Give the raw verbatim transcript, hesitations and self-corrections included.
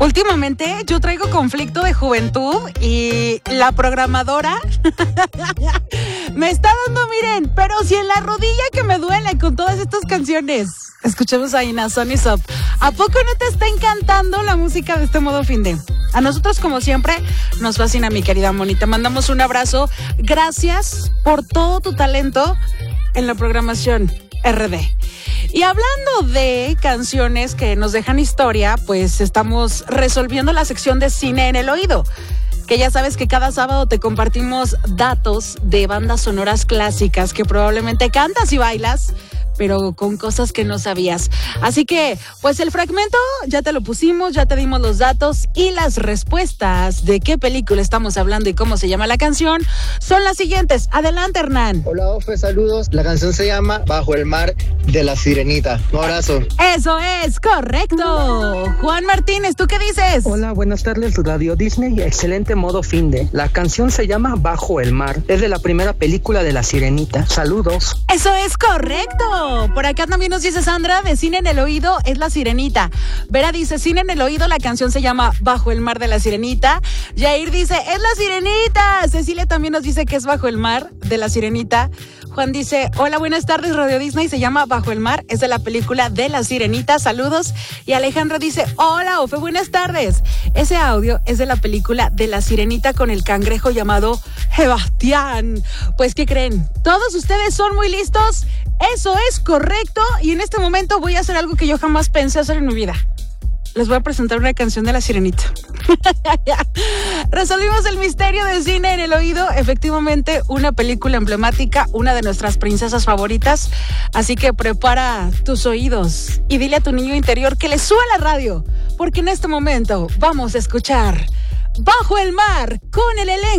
Últimamente yo traigo conflicto de juventud y la programadora me está dando, miren, pero si en la rodilla que me duele con todas estas canciones. Escuchemos a Ina, Sun is Up. ¿A poco no te está encantando la música de este modo fin de? A nosotros, como siempre, nos fascina, mi querida Moni. Te mandamos un abrazo. Gracias por todo tu talento en la programación R D. Y hablando de canciones que nos dejan historia, pues estamos resolviendo la sección de Cine en el Oído, que ya sabes que cada sábado te compartimos datos de bandas sonoras clásicas que probablemente cantas y bailas, pero con cosas que no sabías. Así que, pues el fragmento ya te lo pusimos, ya te dimos los datos y las respuestas de qué película estamos hablando y cómo se llama la canción son las siguientes. Adelante, Hernán. Hola, Ofe, saludos. La canción se llama Bajo el mar de la Sirenita. Un abrazo. Eso es correcto. Juan Martínez, ¿tú qué dices? Hola, buenas tardes, Radio Disney. Excelente modo fin de. La canción se llama Bajo el mar. Es de la primera película de la Sirenita. Saludos. Eso es correcto. Por acá también nos dice Sandra, de Cine en el Oído es La Sirenita. Vera dice, Cine en el Oído, la canción se llama Bajo el mar de la Sirenita. Jair dice, es La Sirenita. Cecilia también nos dice que es Bajo el mar de la Sirenita. Juan dice, hola, buenas tardes, Radio Disney, se llama Bajo el mar, es de la película de La Sirenita, saludos. Y Alejandra dice, hola, Ofe, buenas tardes. Ese audio es de la película de La Sirenita con el cangrejo llamado Sebastián. Pues, ¿qué creen? Todos ustedes son muy listos. Eso es correcto. Y en este momento voy a hacer algo que yo jamás pensé hacer en mi vida. Les voy a presentar una canción de La Sirenita. Resolvimos el misterio de Cine en el Oído. Efectivamente, una película emblemática, una de nuestras princesas favoritas. Así que prepara tus oídos y dile a tu niño interior que le suba la radio, porque en este momento vamos a escuchar Bajo el mar con el elenco